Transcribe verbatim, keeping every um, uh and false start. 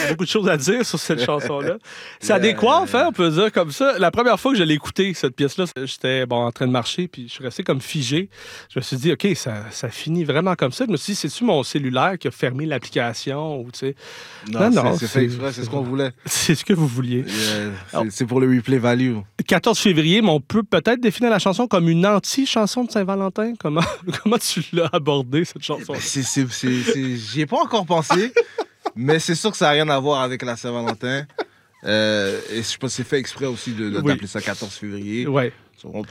beaucoup de choses à dire sur cette chanson-là. Ça décoiffe, hein, on peut dire comme ça. La première fois que je l'ai écoutée, cette pièce-là, j'étais bon, en train de marcher, puis je suis resté comme figé. Je me suis dit, OK, ça, ça finit vraiment comme ça. Je me suis dit, c'est-tu mon cellulaire qui a fermé l'application? Ou, tu sais... Non, non, c'est, c'est fait exprès, c'est ce qu'on voulait. C'est ce que vous vouliez. Yeah, c'est, c'est pour le replay value. quatorze février, mais on peut peut-être définir la chanson comme une anti-chanson de Saint-Valentin. Comment, comment tu l'as abordé, cette chanson? Ben, c'est, c'est, c'est, c'est... J'y ai pas encore pensé, mais c'est sûr que ça n'a rien à voir avec la Saint-Valentin. Euh, et je pense que c'est fait exprès aussi de, de, oui. d'appeler ça quatorze février. Ouais. On